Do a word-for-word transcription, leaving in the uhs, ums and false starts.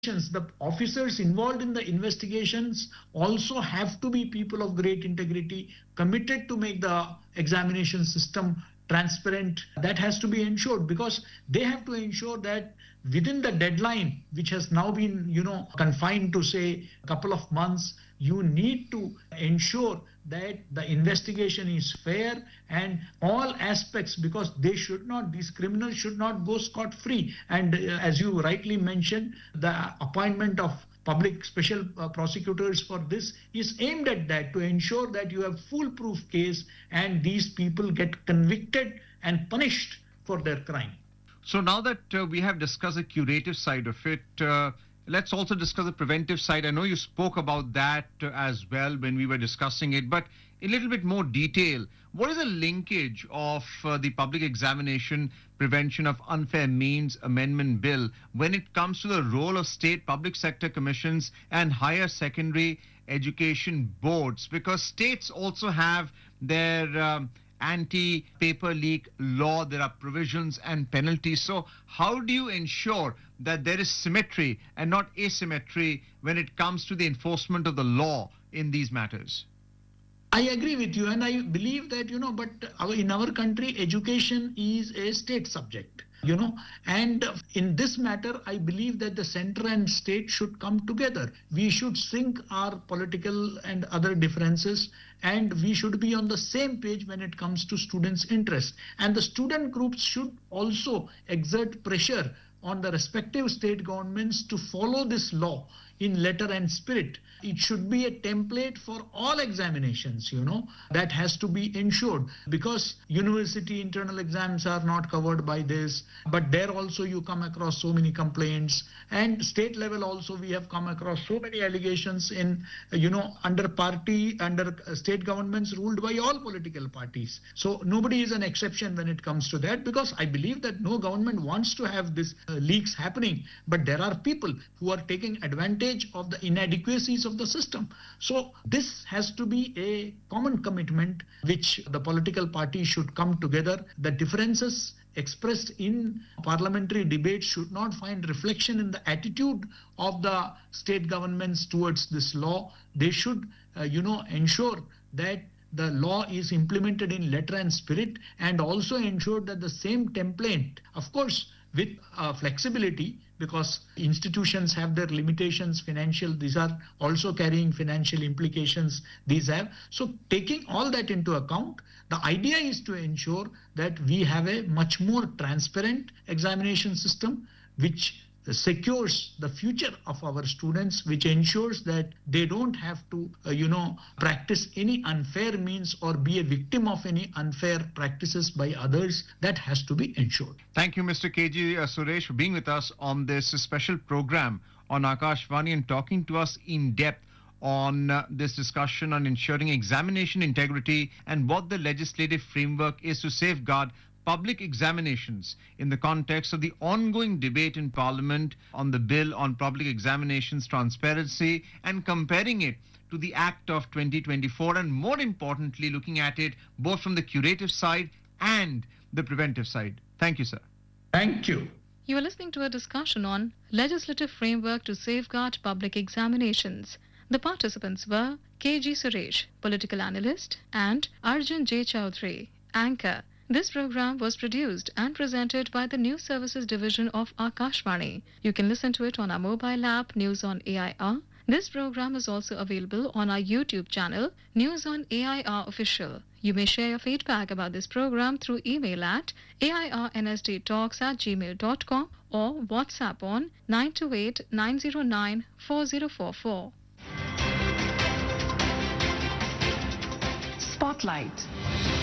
The officers involved in the investigations also have to be people of great integrity, committed to make the examination system transparent. That has to be ensured because they have to ensure that within the deadline, which has now been, you know, confined to say a couple of months, you need to ensure that the investigation is fair and all aspects, because they should not, these criminals should not go scot-free. And uh, as you rightly mentioned, the appointment of public special uh, prosecutors for this is aimed at that, to ensure that you have foolproof case and these people get convicted and punished for their crime. So now that uh, we have discussed the curative side of it, uh, let's also discuss the preventive side. I know you spoke about that uh, as well when we were discussing it, but in a little bit more detail, what is the linkage of uh, the Public Examination Prevention of Unfair Means Amendment Bill when it comes to the role of state public sector commissions and higher secondary education boards? Because states also have their um, anti-paper leak law, there are provisions and penalties. So how do you ensure that there is symmetry and not asymmetry when it comes to the enforcement of the law in these matters? I agree with you, and I believe that, you know, but our, in our country, education is a state subject, you know, and in this matter, I believe that the center and state should come together. We should sink our political and other differences, and we should be on the same page when it comes to students' interests. And the student groups should also exert pressure on the respective state governments to follow this law in letter and spirit. It should be a template for all examinations, you know, that has to be ensured, because university internal exams are not covered by this, but there also you come across so many complaints, and state level also we have come across so many allegations in, you know, under party, under state governments ruled by all political parties. So nobody is an exception when it comes to that, because I believe that no government wants to have this uh, leaks happening, but there are people who are taking advantage of the inadequacies of the system. So this has to be a common commitment which the political parties should come together. The differences expressed in parliamentary debate should not find reflection in the attitude of the state governments towards this law. They should, uh, you know, ensure that the law is implemented in letter and spirit, and also ensure that the same template, of course, with uh, flexibility, because institutions have their limitations, financial, these are also carrying financial implications, these have. So taking all that into account, the idea is to ensure that we have a much more transparent examination system, which secures the future of our students, which ensures that they don't have to, uh, you know, practice any unfair means or be a victim of any unfair practices by others. That has to be ensured. Thank you, Mister K G uh, Suresh, for being with us on this special program on Akashvani and talking to us in depth on uh, this discussion on ensuring examination integrity and what the legislative framework is to safeguard public examinations in the context of the ongoing debate in Parliament on the bill on public examinations transparency, and comparing it to the Act of twenty twenty-four, and more importantly looking at it both from the curative side and the preventive side. Thank you, sir. Thank you. You are listening to a discussion on legislative framework to safeguard public examinations. The participants were K G Suresh, political analyst, and Arjun J. Chaudhary, anchor. This program was produced and presented by the News Services Division of Akashvani. You can listen to it on our mobile app, News on A I R. This program is also available on our YouTube channel, News on A I R Official. You may share your feedback about this program through email at A I R N S D talks at gmail dot com or WhatsApp on nine two eight, nine zero nine, four zero four four. Spotlight.